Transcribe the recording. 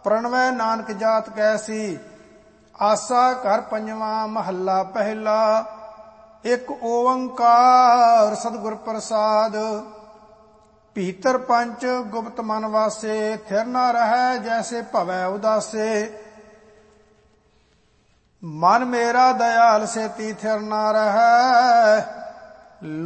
ਪ੍ਰਣਵੈ ਨਾਨਕ ਜਾਤ ਕੈਸੀ। ਆਸਾ ਘਰ ਪੰਜਵਾਂ ਮਹੱਲਾ ਪਹਿਲਾ। ਇੱਕ ਓੰਕਾਰ ਸਤਿਗੁਰ ਪ੍ਰਸਾਦ। ਭੀਤਰ ਪੰਚ ਗੁਪਤ ਮਨ ਵਾਸੇ, ਥਿਰ ਨਾ ਰਹੈ ਜੈਸੇ ਭਵੈ ਉਦਾਸੇ। ਮਨ ਮੇਰਾ ਦਇਆਲ ਸੇਤੀ ਥਿਰ ਨਾ ਰਹੈ,